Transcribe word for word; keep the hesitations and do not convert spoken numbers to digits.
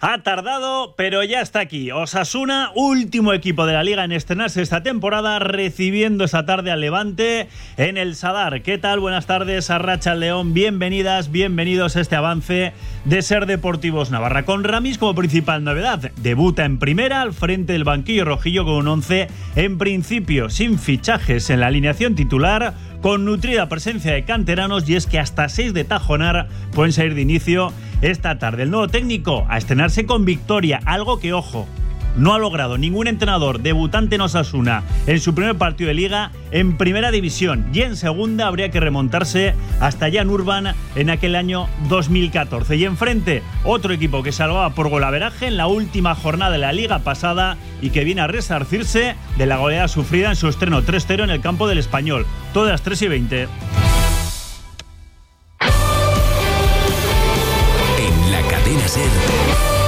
Ha tardado, pero ya está aquí. Osasuna, último equipo de la Liga en estrenarse esta temporada, recibiendo esta tarde al Levante en el Sadar. ¿Qué tal? Buenas tardes, Arracha León. Bienvenidas, bienvenidos a este avance de Ser Deportivos Navarra. Con Ramis como principal novedad. Debuta en primera al frente del banquillo rojillo con un once en principio sin fichajes en la alineación titular, con nutrida presencia de canteranos, y es que hasta seis de Tajonar pueden salir de inicio esta tarde. El nuevo técnico a estrenarse con victoria, algo que, ojo, no ha logrado ningún entrenador debutante en Osasuna en su primer partido de Liga en Primera División, y en Segunda habría que remontarse hasta Jan Urban en aquel año dos mil catorce. Y enfrente, otro equipo que salvaba por golaveraje en la última jornada de la Liga pasada y que viene a resarcirse de la goleada sufrida en su estreno tres cero en el campo del Español. Todas las tres y veinte. En la cadena SER.